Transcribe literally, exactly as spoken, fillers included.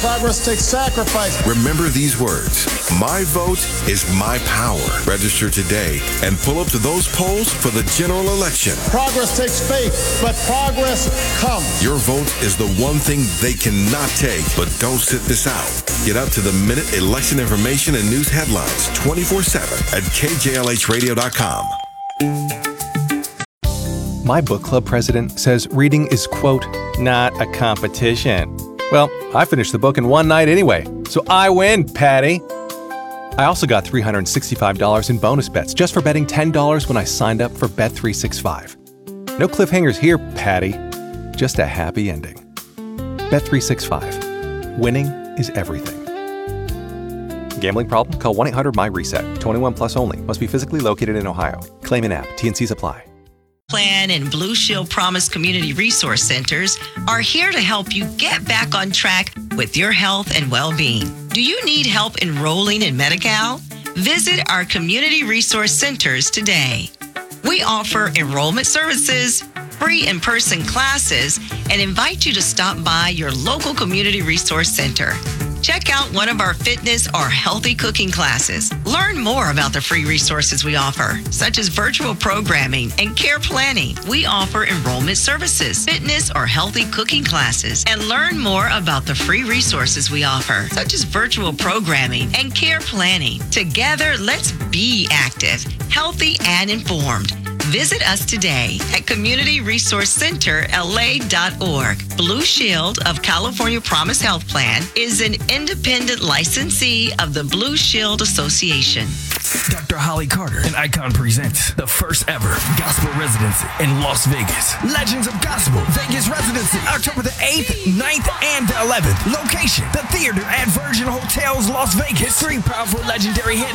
Progress takes sacrifice. Remember these words. My vote is my power. Register today and pull up to those polls for the general election. Progress takes faith, but progress comes. Your vote is the one thing they cannot take, but don't sit this out. Get up to the minute election information and news headlines twenty-four seven at K J L H radio dot com. My book club president says reading is, quote, not a competition. Well, I finished the book in one night anyway, so I win, Patty. I also got three hundred sixty-five dollars in bonus bets just for betting ten dollars when I signed up for Bet three sixty-five. No cliffhangers here, Patty. Just a happy ending. Bet three sixty-five. Winning is everything. Gambling problem? Call one eight hundred my reset. twenty-one plus only. Must be physically located in Ohio. Claim in app. T and Cs apply. Plan and Blue Shield Promise Community Resource Centers are here to help you get back on track with your health and well-being. Do you need help enrolling in Medi-Cal? Visit our community resource centers today. We offer enrollment services, free in-person classes, and invite you to stop by your local community resource center. Check out one of our fitness or healthy cooking classes. Learn more about the free resources we offer, such as virtual programming and care planning. We offer enrollment services, fitness or healthy cooking classes, and learn more about the free resources we offer, such as virtual programming and care planning. Together, let's be active, healthy, and informed. Visit us today at community resource center L A dot org. Blue Shield of California Promise Health Plan is an independent licensee of the Blue Shield Association. Doctor Holly Carter and Icon presents the first ever gospel residency in Las Vegas. Legends of Gospel Vegas Residency, October the eighth, ninth, and the eleventh. Location, the theater at Virgin Hotels, Las Vegas. Three powerful legendary hits